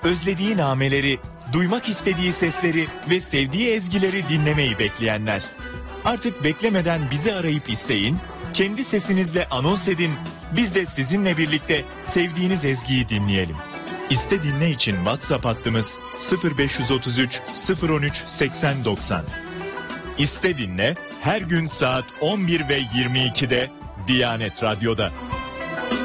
özlediği nameleri, duymak istediği sesleri ve sevdiği ezgileri dinlemeyi bekleyenler. Artık beklemeden bizi arayıp isteyin, kendi sesinizle anons edin, biz de sizinle birlikte sevdiğiniz ezgiyi dinleyelim. İste dinle için WhatsApp hattımız 0533 013 8090. İste dinle her gün saat 11 ve 22'de Diyanet Radyo'da.